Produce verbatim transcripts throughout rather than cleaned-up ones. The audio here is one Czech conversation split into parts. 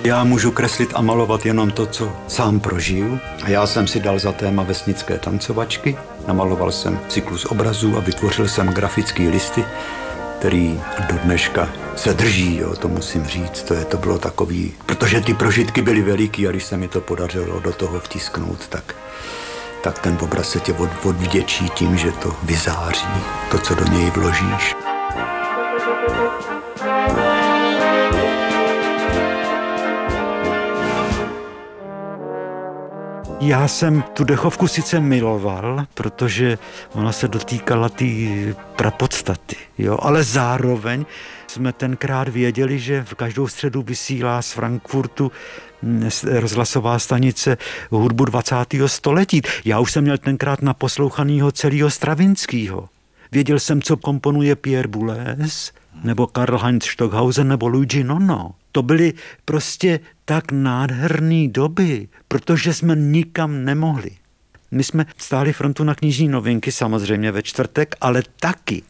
Já můžu kreslit a malovat jenom to, co sám prožiju. A já jsem si dal za téma vesnické tancovačky. Namaloval jsem cyklus obrazů a vytvořil jsem grafické listy, který do dneška se drží, jo, to musím říct. To, je, to bylo takový, protože ty prožitky byly veliký a když se mi to podařilo do toho vtisknout, tak, tak ten obraz se tě od, odvděčí tím, že to vyzáří, to, co do něj vložíš. Já jsem tu dechovku sice miloval, protože ona se dotýkala té prapodstaty, jo, ale zároveň jsme tenkrát věděli, že v každou středu vysílá z Frankfurtu rozhlasová stanice hudbu dvacátého století. Já už jsem měl tenkrát naposlouchanýho celého Stravinskýho. Věděl jsem, co komponuje Pierre Boulez, nebo Karl-Heinz Stockhausen, nebo Luigi Nono. To byly prostě tak nádherné doby, protože jsme nikam nemohli. My jsme stáli frontu na knižní novinky, samozřejmě ve čtvrtek, ale taky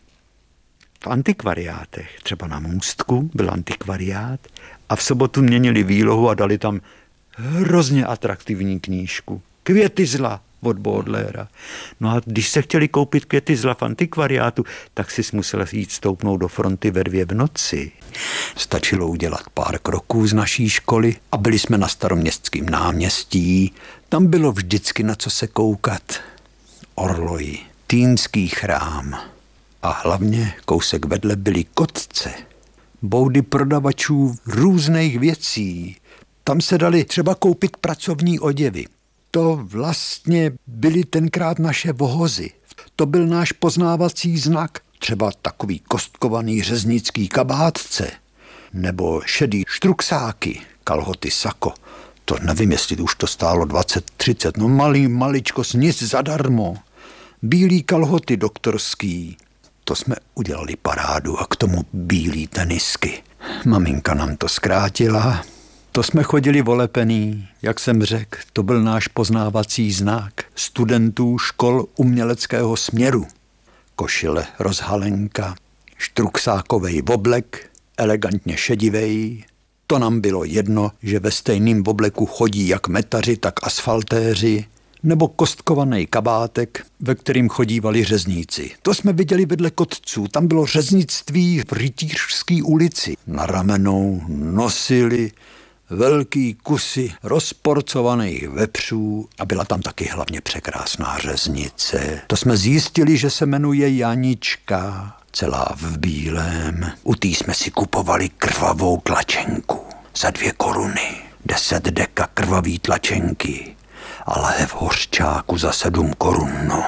v antikvariátech. Třeba na Můstku byl antikvariát a v sobotu měnili výlohu a dali tam hrozně atraktivní knížku. Květy zla od Baudelaira. No a když se chtěli koupit květy zla v antikvariátu, tak si musel jít stoupnout do fronty ve dvě v noci. Stačilo udělat pár kroků z naší školy a byli jsme na Staroměstském náměstí. Tam bylo vždycky na co se koukat. Orloji, Týnský chrám a hlavně kousek vedle byly Kotce. Boudy prodavačů různých věcí. Tam se dali třeba koupit pracovní oděvy. To vlastně byly tenkrát naše vohozy. To byl náš poznávací znak. Třeba takový kostkovaný řeznický kabátce. Nebo šedý štruksáky, kalhoty sako. To nevím, jestli už to stálo dvacet třicet. No malý, maličko, nic zadarmo. Bílý kalhoty doktorský. To jsme udělali parádu a k tomu bílý tenisky. Maminka nám to zkrátila. To jsme chodili volepený, jak jsem řekl, to byl náš poznávací znak studentů škol uměleckého směru. Košile rozhalenka, štruksákovej oblek, elegantně šedivej. To nám bylo jedno, že ve stejným obleku chodí jak metaři, tak asfaltéři, nebo kostkovaný kabátek, ve kterým chodívali řezníci. To jsme viděli vedle Kotců, tam bylo řeznictví v Rytířské ulici. Na ramenou nosili velký kusy rozporcovaných vepřů a byla tam taky hlavně překrásná řeznice. To jsme zjistili, že se jmenuje Janička, celá v bílém. U tý jsme si kupovali krvavou tlačenku za dvě koruny, deset deka krvavý tlačenky a lahev hořčáku za sedm korun, no.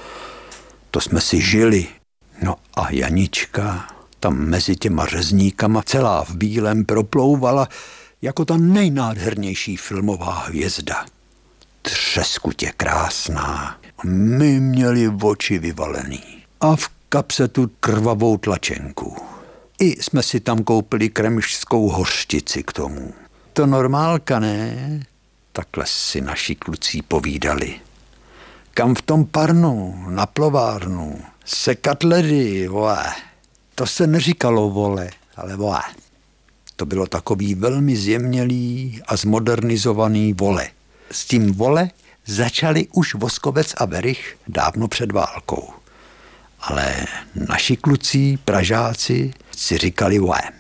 To jsme si žili. No a Janička tam mezi těma řezníkama celá v bílém proplouvala jako ta nejnádhernější filmová hvězda. Třeskutě krásná. My měli oči vyvalený. A v kapse tu krvavou tlačenku. I jsme si tam koupili kremžskou hořčici k tomu. To normálka, ne? Takhle si naši kluci povídali. Kam v tom parnu, na plovárnu, sekat ledy, vole. To se neříkalo vole, ale vole. To bylo takový velmi zjemnělý a zmodernizovaný vole. S tím vole začali už Voskovec a Werich dávno před válkou. Ale naši kluci, Pražáci, si říkali vole.